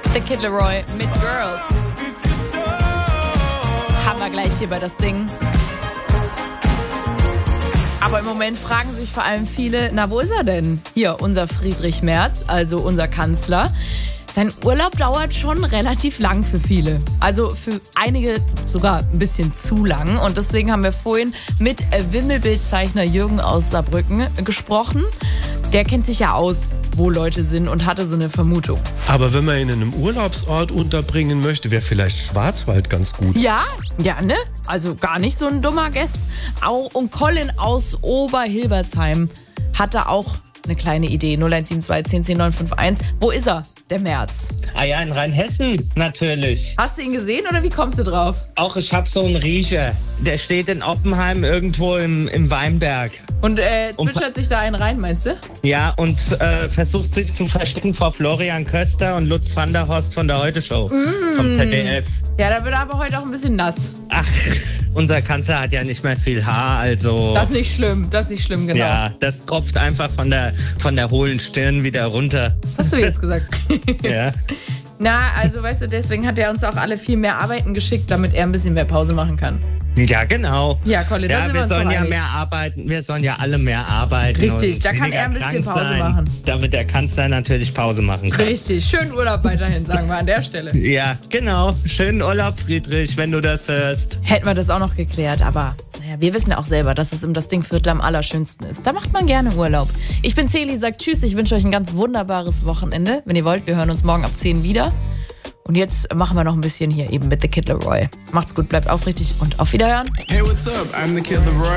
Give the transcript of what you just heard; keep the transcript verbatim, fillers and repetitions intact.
The Kid Laroi mit Girls. Haben wir gleich hier bei das Ding. Aber im Moment fragen sich vor allem viele, na, wo ist er denn? Hier, unser Friedrich Merz, also unser Kanzler. Sein Urlaub dauert schon relativ lang für viele. Also für einige sogar ein bisschen zu lang. Und deswegen haben wir vorhin mit Wimmelbildzeichner Jürgen aus Saarbrücken gesprochen. Der kennt sich ja aus, wo Leute sind und hatte so eine Vermutung. Aber wenn man ihn in einem Urlaubsort unterbringen möchte, wäre vielleicht Schwarzwald ganz gut. Ja, ja, ne? Also gar nicht so ein dummer Guess. Auch, und Colin aus Oberhilbertsheim hatte auch eine kleine Idee. null eins sieben zwei, zehn, zehn, neun fünf eins. Wo ist er, der Merz? Ah ja, in Rheinhessen natürlich. Hast du ihn gesehen oder wie kommst du drauf? Auch ich hab so einen Riecher. Der steht in Oppenheim irgendwo im, im Weinberg. Und äh, zwitschert sich da einen rein, meinst du? Ja, und äh, versucht sich zu verstecken vor Florian Köster und Lutz van der Horst von der Heute-Show mm. vom Z D F. Ja, da wird er aber heute auch ein bisschen nass. Ach, unser Kanzler hat ja nicht mehr viel Haar, also... Das ist nicht schlimm, das ist nicht schlimm, genau. Ja, das tropft einfach von der, von der hohlen Stirn wieder runter. Was hast du jetzt gesagt? Ja. Na, also weißt du, deswegen hat er uns auch alle viel mehr Arbeiten geschickt, damit er ein bisschen mehr Pause machen kann. Ja, genau. Ja, Colin, ja, da sind wir wir uns sollen doch ja einig. mehr arbeiten. Wir sollen ja alle mehr arbeiten. Richtig, da kann er ein bisschen Pause sein, machen. Damit der Kanzler natürlich Pause machen kann. Richtig, schönen Urlaub weiterhin, sagen wir an der Stelle. Ja, genau. Schönen Urlaub, Friedrich, wenn du das hörst. Hätten wir das auch noch geklärt, aber naja, wir wissen ja auch selber, dass es im Das Ding-Viertel am allerschönsten ist. Da macht man gerne Urlaub. Ich bin Celi, sagt tschüss, ich wünsche euch ein ganz wunderbares Wochenende. Wenn ihr wollt, wir hören uns morgen ab zehn wieder. Und jetzt machen wir noch ein bisschen hier eben mit The Kid Laroi. Macht's gut, bleibt aufrichtig und auf Wiederhören. Hey, what's up? I'm The Kid Laroi.